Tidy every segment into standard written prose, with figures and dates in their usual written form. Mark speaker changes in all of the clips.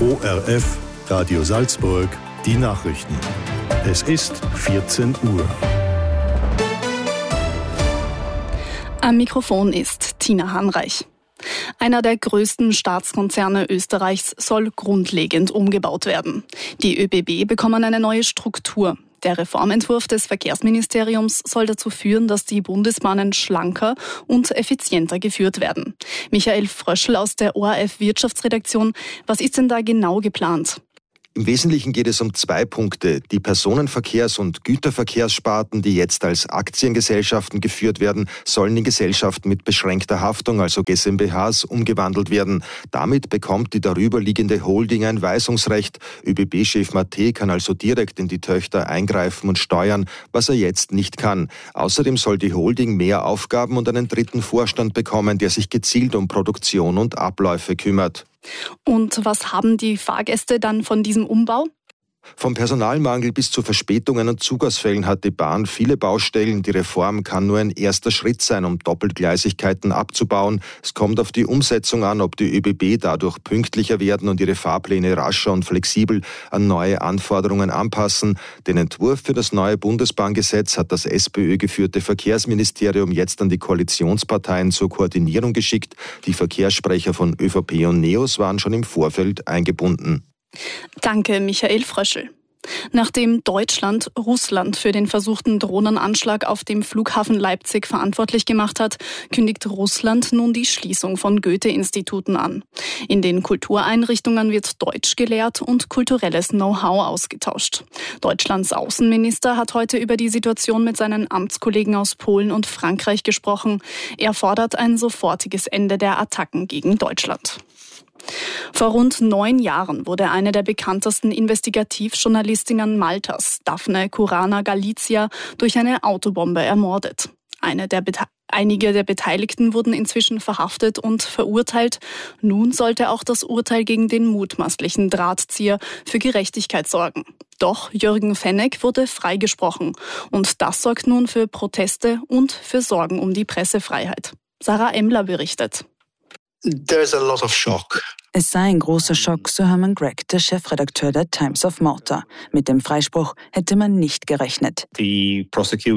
Speaker 1: ORF Radio Salzburg, die Nachrichten. Es ist 14 Uhr.
Speaker 2: Am Mikrofon ist Tina Hanreich. Einer der größten Staatskonzerne Österreichs soll grundlegend umgebaut werden. Die ÖBB bekommen eine neue Struktur. Der Reformentwurf des Verkehrsministeriums soll dazu führen, dass die Bundesbahnen schlanker und effizienter geführt werden. Michael Fröschl aus der ORF Wirtschaftsredaktion. Was ist denn da genau geplant?
Speaker 3: Im Wesentlichen geht es um 2 Punkte. Die Personenverkehrs- und Güterverkehrssparten, die jetzt als Aktiengesellschaften geführt werden, sollen in Gesellschaften mit beschränkter Haftung, also GmbHs, umgewandelt werden. Damit bekommt die darüberliegende Holding ein Weisungsrecht. ÖBB-Chef Maté kann also direkt in die Töchter eingreifen und steuern, was er jetzt nicht kann. Außerdem soll die Holding mehr Aufgaben und einen dritten Vorstand bekommen, der sich gezielt um Produktion und Abläufe kümmert.
Speaker 2: Und was haben die Fahrgäste dann von diesem Umbau?
Speaker 3: Vom Personalmangel bis zu Verspätungen und Zugausfällen hat die Bahn viele Baustellen. Die Reform kann nur ein erster Schritt sein, um Doppelgleisigkeiten abzubauen. Es kommt auf die Umsetzung an, ob die ÖBB dadurch pünktlicher werden und ihre Fahrpläne rascher und flexibel an neue Anforderungen anpassen. Den Entwurf für das neue Bundesbahngesetz hat das SPÖ-geführte Verkehrsministerium jetzt an die Koalitionsparteien zur Koordinierung geschickt. Die Verkehrssprecher von ÖVP und NEOS waren schon im Vorfeld eingebunden.
Speaker 2: Danke, Michael Fröschl. Nachdem Deutschland Russland für den versuchten Drohnenanschlag auf dem Flughafen Leipzig verantwortlich gemacht hat, kündigt Russland nun die Schließung von Goethe-Instituten an. In den Kultureinrichtungen wird Deutsch gelehrt und kulturelles Know-how ausgetauscht. Deutschlands Außenminister hat heute über die Situation mit seinen Amtskollegen aus Polen und Frankreich gesprochen. Er fordert ein sofortiges Ende der Attacken gegen Deutschland. Vor rund 9 Jahren wurde eine der bekanntesten Investigativjournalistinnen Maltas, Daphne Caruana Galizia, durch eine Autobombe ermordet. Einige der Beteiligten wurden inzwischen verhaftet und verurteilt. Nun sollte auch das Urteil gegen den mutmaßlichen Drahtzieher für Gerechtigkeit sorgen. Doch Jürgen Fenech wurde freigesprochen. Und das sorgt nun für Proteste und für Sorgen um die Pressefreiheit. Sarah Emmler berichtet.
Speaker 4: There's a lot of shock.
Speaker 5: Es sei ein großer Schock, so Herman Gregg, der Chefredakteur der Times of Malta. Mit dem Freispruch hätte man nicht gerechnet.
Speaker 4: Die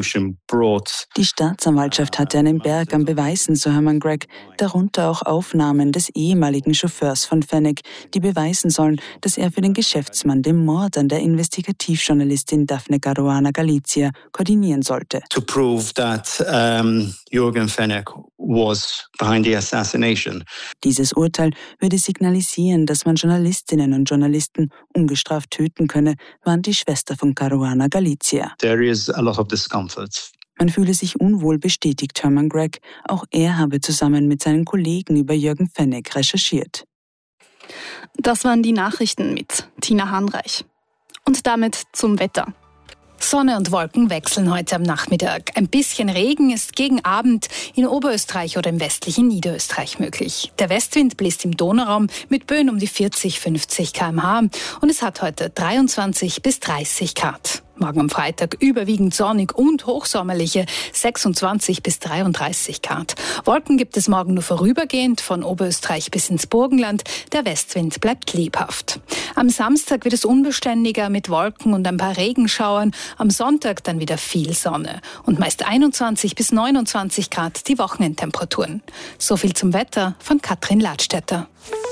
Speaker 5: Staatsanwaltschaft hatte einen Berg an Beweisen, so Herman Gregg, darunter auch Aufnahmen des ehemaligen Chauffeurs von Fenech, die beweisen sollen, dass er für den Geschäftsmann den Mord an der Investigativjournalistin Daphne Caruana Galizia koordinieren sollte.
Speaker 4: To prove that Jürgen Fenech was behind the assassination.
Speaker 5: Dieses Urteil würde signalisieren, dass man Journalistinnen und Journalisten ungestraft töten könne, warnt die Schwester von Caruana Galizia.
Speaker 4: There is a lot of discomfort.
Speaker 5: Man fühle sich unwohl, bestätigt Herman Gregg. Auch er habe zusammen mit seinen Kollegen über Jürgen Fenech recherchiert.
Speaker 2: Das waren die Nachrichten mit Tina Hanreich. Und damit zum Wetter.
Speaker 6: Sonne und Wolken wechseln heute am Nachmittag. Ein bisschen Regen ist gegen Abend in Oberösterreich oder im westlichen Niederösterreich möglich. Der Westwind bläst im Donauraum mit Böen um die 40-50 km/h und es hat heute 23 bis 30 Grad. Morgen am Freitag überwiegend sonnig und hochsommerliche 26 bis 33 Grad. Wolken gibt es morgen nur vorübergehend von Oberösterreich bis ins Burgenland. Der Westwind bleibt lebhaft. Am Samstag wird es unbeständiger mit Wolken und ein paar Regenschauern. Am Sonntag dann wieder viel Sonne und meist 21 bis 29 Grad die Wochenendtemperaturen. So viel zum Wetter von Katrin Ladstätter.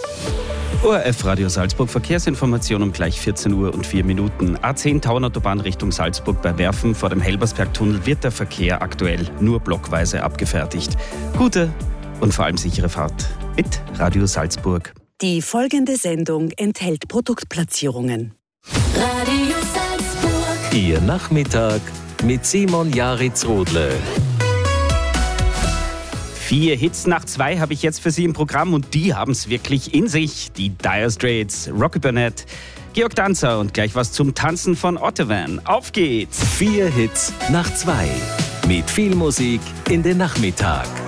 Speaker 7: ORF Radio Salzburg, Verkehrsinformation um gleich 14 Uhr und 4 Minuten. A10 Tauernautobahn Richtung Salzburg bei Werfen vor dem Helbersbergtunnel wird der Verkehr aktuell nur blockweise abgefertigt. Gute und vor allem sichere Fahrt mit Radio Salzburg.
Speaker 8: Die folgende Sendung enthält Produktplatzierungen.
Speaker 9: Radio Salzburg.
Speaker 10: Ihr Nachmittag mit Simon Jaritz-Rodle.
Speaker 7: 4 Hits nach 2 habe ich jetzt für Sie im Programm und die haben es wirklich in sich. Die Dire Straits, Rocky Burnett, Georg Danzer und gleich was zum Tanzen von Ottovan. Auf geht's!
Speaker 10: 4 Hits nach 2 mit viel Musik in den Nachmittag.